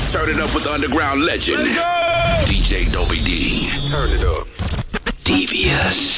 Turn it up with the underground legend. DJ Dopey D. Turn it up. Devious.